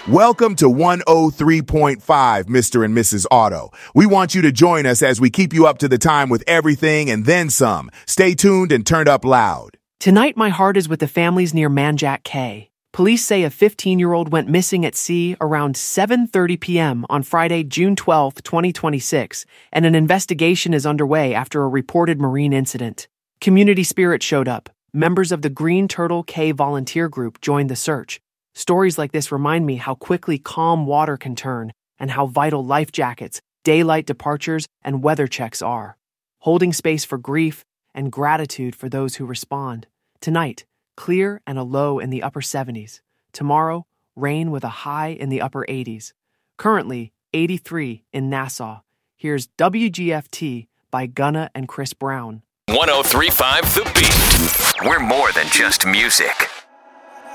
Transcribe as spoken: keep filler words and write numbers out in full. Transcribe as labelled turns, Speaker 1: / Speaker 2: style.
Speaker 1: Welcome to one oh three point five, Mister and Missus Auto. We want you to join us as we keep you up to the time with everything and then some. Stay tuned and turn up loud.
Speaker 2: Tonight, my heart is with the families near Manjack Cay. Police say a fifteen-year-old went missing at sea around seven thirty p.m. on Friday, June twelfth, twenty twenty-six, and an investigation is underway after a reported marine incident. Community Spirit showed up. Members of the Green Turtle Cay volunteer group joined the search. Stories like this remind me how quickly calm water can turn and how vital life jackets, daylight departures, and weather checks are. Holding space for grief and gratitude for those who respond. Tonight, clear and a low in the upper seventies. Tomorrow, rain with a high in the upper eighties. Currently, eighty-three in Nassau. Here's W G F T by Gunna and Chris Brown.
Speaker 3: one oh three point five The Beat. We're more than just music.